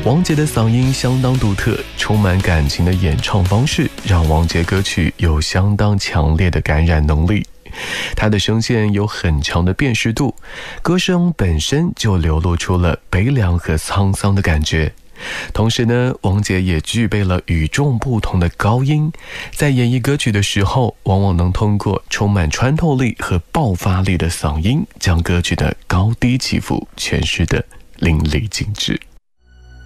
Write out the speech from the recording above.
王杰的嗓音相当独特，充满感情的演唱方式让王杰歌曲有相当强烈的感染能力。他的声线有很强的辨识度，歌声本身就流露出了悲凉和沧桑的感觉。同时呢，王杰也具备了与众不同的高音，在演绎歌曲的时候，往往能通过充满穿透力和爆发力的嗓音，将歌曲的高低起伏诠释得淋漓尽致。